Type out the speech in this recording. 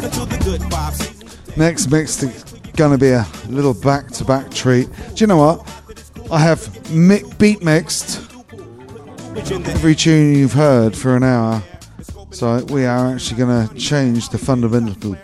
Next mix is gonna be a little back-to-back treat. Do you know what? I have beat mixed every tune you've heard for an hour, so we are actually gonna change the fundamental